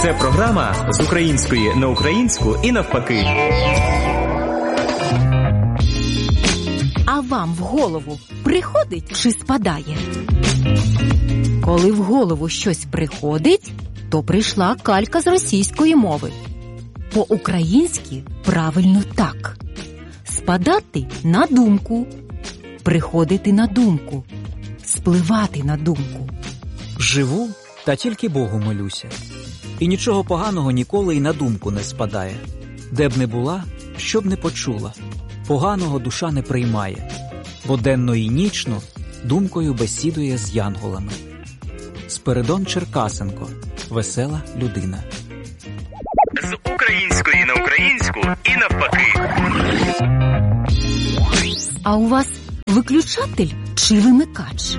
Це програма з української на українську і навпаки. А вам в голову приходить чи спадає? Коли в голову щось приходить, то прийшла калька з російської мови. По-українськи правильно так. Спадати на думку, приходити на думку, спливати на думку. Живу, та тільки Богу молюся. І нічого поганого ніколи й на думку не спадає. Де б не була, що б не почула, поганого душа не приймає, бо денно і нічно думкою бесідує з янголами. Спиридон Черкасенко. Весела людина. З української на українську і навпаки. А у вас виключатель чи вимикач?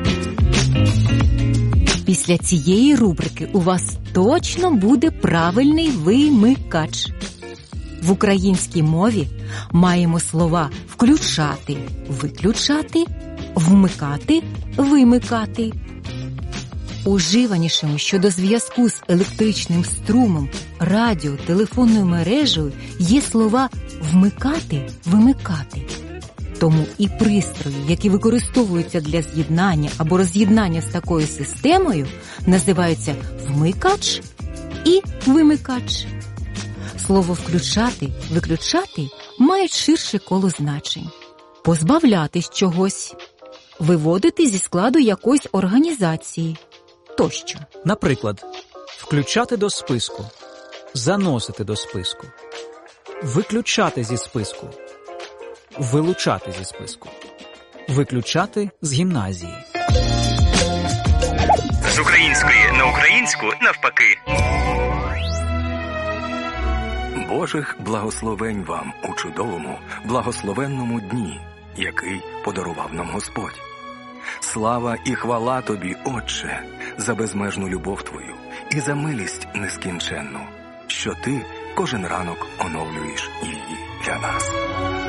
Після цієї рубрики у вас точно буде правильний вимикач. В українській мові маємо слова включати, виключати, вмикати, вимикати. Уживанішими щодо зв'язку з електричним струмом, радіо, телефонною мережею є слова вмикати, вимикати. Тому і пристрої, які використовуються для з'єднання або роз'єднання з такою системою, називаються вмикач і вимикач. Слово «включати», «виключати» мають ширше коло значень. Позбавлятись чогось, виводити зі складу якоїсь організації тощо. Наприклад, включати до списку, заносити до списку, виключати зі списку, вилучати зі списку, виключати з гімназії. З української на українську навпаки. Божих благословень вам у чудовому, благословенному дні, який подарував нам Господь. Слава і хвала Тобі, Отче, за безмежну любов Твою і за милість нескінченну, що Ти кожен ранок оновлюєш її для нас.